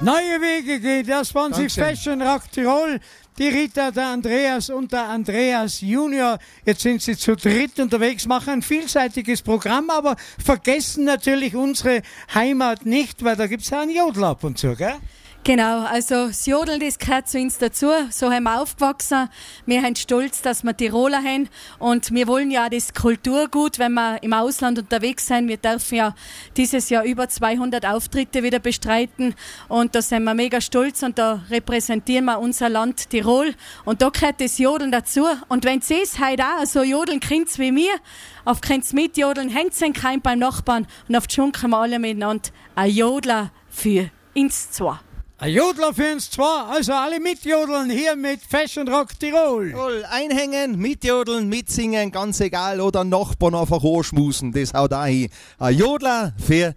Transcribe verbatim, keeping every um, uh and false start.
Neue Wege geht, das waren sie Fashion Rock Tirol. Die Rita, der Andreas und der Andreas Junior. Jetzt sind sie zu dritt unterwegs, machen ein vielseitiges Programm, aber vergessen natürlich unsere Heimat nicht, weil da gibt es ja einen Jodel ab und zu, gell? Genau, also das Jodeln, das gehört zu uns dazu. So haben wir aufgewachsen. Wir sind stolz, dass wir Tiroler haben und wir wollen ja das Kulturgut, wenn wir im Ausland unterwegs sind. Wir dürfen ja dieses Jahr über zweihundert Auftritte wieder bestreiten und da sind wir mega stolz und da repräsentieren wir unser Land Tirol und da gehört das Jodeln dazu. Und wenn Sie es heute auch so jodeln könnt wie wir, auf könnt mitjodeln, hängt es kein beim Nachbarn und auf die Schunken wir alle miteinander. Ein Jodler für uns zwei. Ein Jodler für uns zwei, also alle mitjodeln hier mit Fashion Rock Tirol. Jawohl, einhängen, mitjodeln, mitsingen, ganz egal, oder Nachbarn einfach anschmusen, das haut auch hin. Ein Jodler für